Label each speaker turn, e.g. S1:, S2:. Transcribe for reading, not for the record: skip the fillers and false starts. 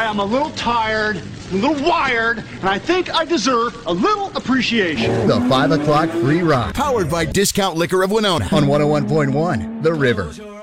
S1: I'm a little tired, a little wired, and I think I deserve a little appreciation.
S2: The 5 o'clock free ride.
S3: Powered by Discount Liquor of Winona
S2: On 101.1 The River.